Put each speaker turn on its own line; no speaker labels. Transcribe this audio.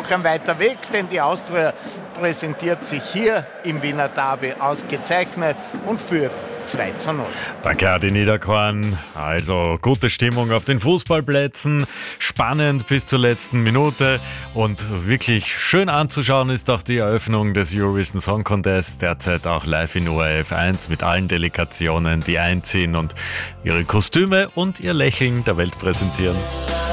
noch ein weiter Weg, denn die Austria präsentiert sich hier im Wiener Derby ausgezeichnet und führt 2:0.
Danke, Adi Niederkorn. Also gute Stimmung auf den Fußballplätzen, spannend bis zur letzten Minute und wirklich schön anzuschauen ist auch die Eröffnung des Eurovision Song Contest, derzeit auch live in ORF 1 mit allen Delegationen, die einziehen und ihre Kostüme und ihr Lächeln der Welt präsentieren.